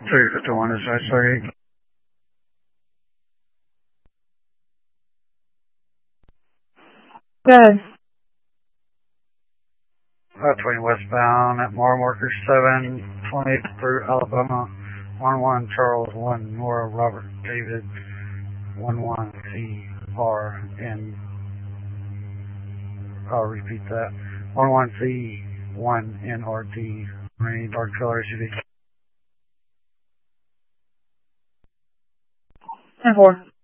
351 is I 38. Good. 520 westbound at Mar Marker 720 through Alabama. 11 Charles 1 Nora Robert David 11 CRN. I'll repeat that. 11 C1 NRD. Marine Dark Color SUV. 10-4.